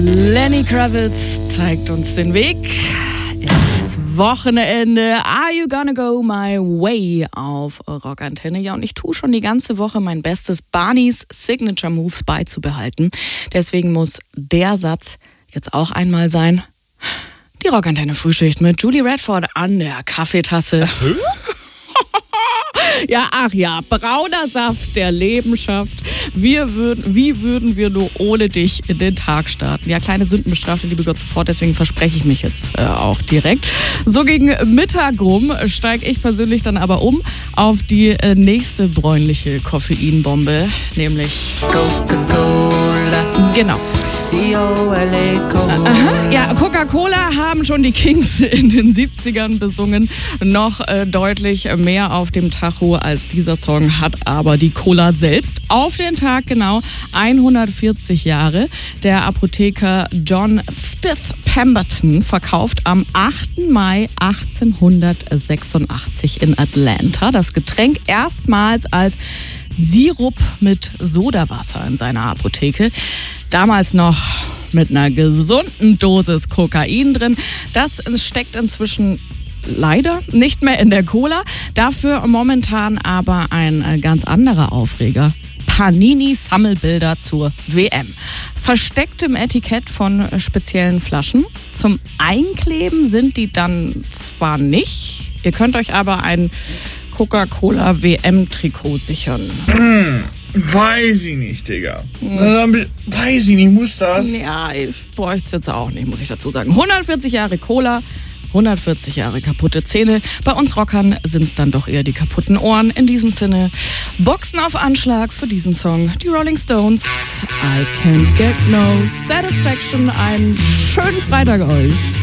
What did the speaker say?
Lenny Kravitz zeigt uns den Weg ins Wochenende. Are you gonna go my way auf Rockantenne? Ja, und ich tue schon die ganze Woche mein Bestes, Barneys Signature Moves beizubehalten. Deswegen muss der Satz jetzt auch einmal sein. Die Rockantenne Frühschicht mit Julie Radford an der Kaffeetasse. Ja, ach ja, brauner Saft, der Leben schafft. Wie würden wir nur ohne dich in den Tag starten? Ja, kleine Sünden bestraft der liebe Gott sofort, deswegen verspreche ich mich jetzt auch direkt. So gegen Mittag rum steige ich persönlich dann aber um auf die nächste bräunliche Koffeinbombe, nämlich Coca-Cola. Genau. Aha. Ja, Coca-Cola haben schon die Kings in den 70ern besungen. Noch deutlich mehr auf dem Tacho als dieser Song hat aber die Cola selbst. Auf den Tag genau 140 Jahre. Der Apotheker John Stith Pemberton verkauft am 8. Mai 1886 in Atlanta das Getränk erstmals als Sirup mit Sodawasser in seiner Apotheke. Damals noch mit einer gesunden Dosis Kokain drin. Das steckt inzwischen leider nicht mehr in der Cola. Dafür momentan aber ein ganz anderer Aufreger. Panini-Sammelbilder zur WM. Versteckt im Etikett von speziellen Flaschen. Zum Einkleben sind die dann zwar nicht. Ihr könnt euch aber ein Coca-Cola WM-Trikot sichern. Weiß ich nicht, Digga. Weiß ich nicht, muss das? Ja, ich bräuchte es jetzt auch nicht, muss ich dazu sagen. 140 Jahre Cola, 140 Jahre kaputte Zähne. Bei uns Rockern sind es dann doch eher die kaputten Ohren. In diesem Sinne, Boxen auf Anschlag für diesen Song. Die Rolling Stones, I Can't Get No Satisfaction. Einen schönen Freitag euch.